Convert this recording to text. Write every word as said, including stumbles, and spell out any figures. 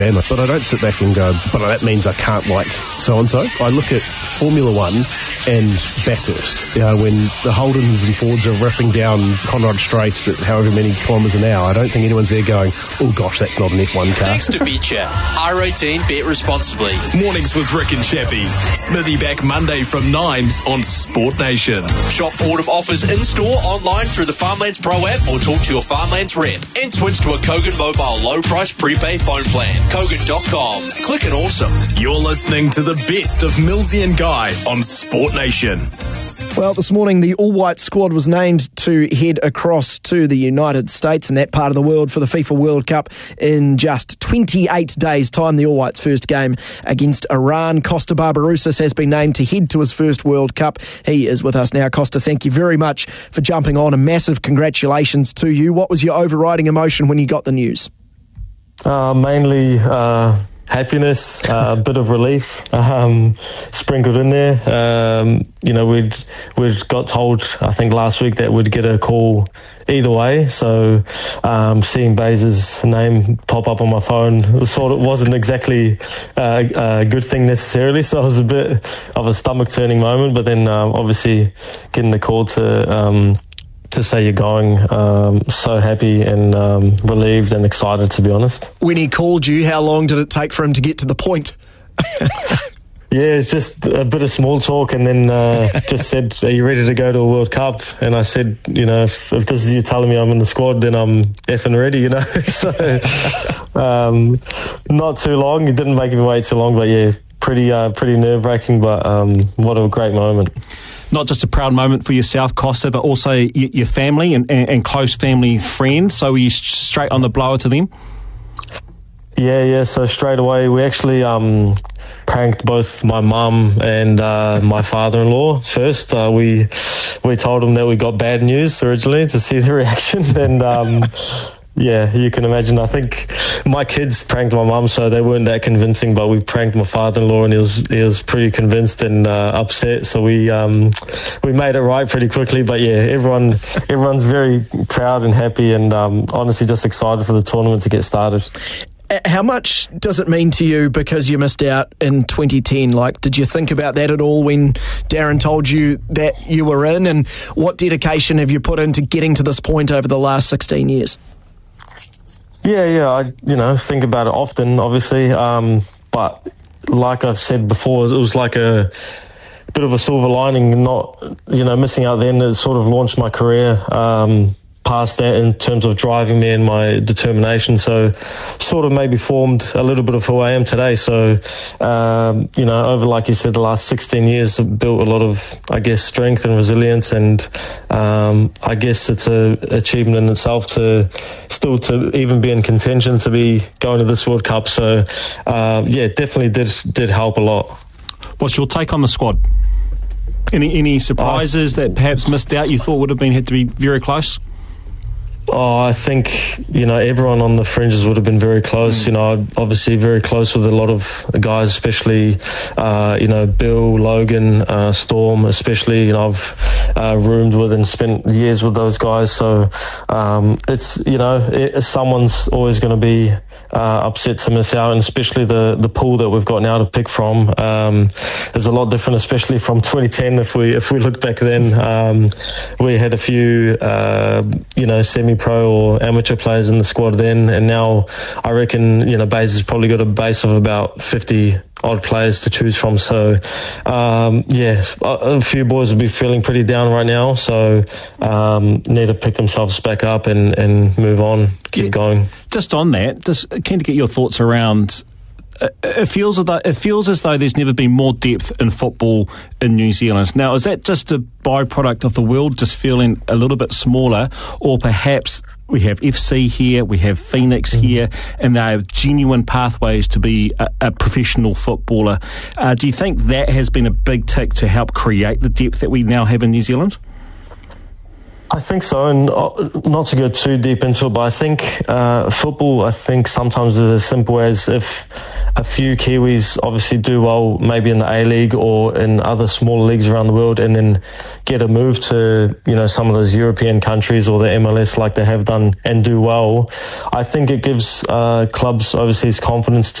But I don't sit back and go, but that means I can't like so-and-so. I look at Formula One and Bathurst. You know, when the Holdens and Fords are ripping down Conrad Strait at however many kilometres an hour, I don't think anyone's there going, oh gosh, that's not an F one car. Thanks to BetChat. R eighteen, bet responsibly. Mornings with Rick and Chappie. Smithy back Monday from nine on Sport Nation. Shop autumn offers in-store, online through the Farmlands Pro app or talk to your Farmlands rep. And switch to a Kogan Mobile low-price prepaid phone plan. Kogan dot com. Click and awesome. You're listening to the best of Millsy and Guy on Sport Nation. Well, this morning the all-white squad was named to head across to the United States and that part of the world for the FIFA World Cup in just twenty-eight days' time. The all-whites' first game against Iran. Costa Barbarouses has been named to head to his first World Cup. He is with us now. Costa, thank you very much for jumping on. A massive congratulations to you. What was your overriding emotion when you got the news? Uh, mainly uh, happiness, uh, a bit of relief um, sprinkled in there. Um, you know, we'd we'd got told, I think last week, that we'd get a call either way. So um, seeing Baze's name pop up on my phone was sort of wasn't exactly uh, a good thing necessarily. So it was a bit of a stomach turning moment. But then um, obviously getting the call to um, to say you're going, um, so happy and um, relieved and excited, to be honest. When he called you, how long did it take for him to get to the point? Yeah, it's just a bit of small talk, and then uh, just said, are you ready to go to a World Cup? And I said, you know, if, if this is you telling me I'm in the squad, then I'm effing ready, you know. So um, not too long. It didn't make me wait too long, but yeah, pretty uh, pretty nerve-wracking, but um, what a great moment. Not just a proud moment for yourself, Costa, but also your family and, and, and close family friends. So were you straight on the blower to them? Yeah, yeah. So straight away, we actually um, pranked both my mum and uh, my father-in-law first. Uh, we we told them that we got bad news originally to see the reaction, and um, yeah, you can imagine. I think my kids pranked my mum, so they weren't that convincing. But we pranked my father-in-law, and he was he was pretty convinced and uh, upset. So we um, we made it right pretty quickly. But yeah, everyone everyone's very proud and happy, and um, honestly just excited for the tournament to get started. How much does it mean to you because you missed out in twenty ten? Like, did you think about that at all when Darren told you that you were in? And what dedication have you put into getting to this point over the last sixteen years? Yeah, yeah, I you know think about it often, obviously, um, but like I've said before, it was like a bit of a silver lining. Not you know missing out then. It sort of launched my career um, past that in terms of driving me and my determination. So, sort of maybe formed a little bit of who I am today. So, um, you know, over like you said, the last sixteen years, I've built a lot of, I guess, strength and resilience, and um, I guess it's a achievement in itself to still to even be in contention to be going to this World Cup. So, uh, yeah, definitely did did help a lot. What's your take on the squad? Any any surprises uh, that perhaps missed out you thought would have been had to be very close? Oh, I think, you know, everyone on the fringes would have been very close. Mm. You know, obviously very close with a lot of guys, especially, uh, you know, Bill, Logan, uh, Storm, especially, you know, I've uh, roomed with and spent years with those guys. So um, it's, you know, it, someone's always going to be uh, upset to miss out, and especially the, the pool that we've got now to pick from um, is a lot different, especially from twenty ten. If we, if we look back then, um, we had a few, uh, you know, semi pro or amateur players in the squad then, and now I reckon, you know, Baze has probably got a base of about fifty odd players to choose from. So um, yeah, a, a few boys will be feeling pretty down right now, so um, need to pick themselves back up and, and move on, keep yeah, going. Just on that, just keen to get your thoughts around. It feels as though it feels as though there's never been more depth in football in New Zealand. Now, is that just a byproduct of the world just feeling a little bit smaller, or perhaps we have F C here, we have Phoenix mm-hmm. here, and they have genuine pathways to be a, a professional footballer? Uh, do you think that has been a big tick to help create the depth that we now have in New Zealand? I think so, and not to go too deep into it, but I think uh, football, I think sometimes is as simple as if a few Kiwis obviously do well, maybe in the A-League or in other smaller leagues around the world, and then get a move to, you know, some of those European countries or the M L S like they have done and do well. I think it gives uh, clubs overseas confidence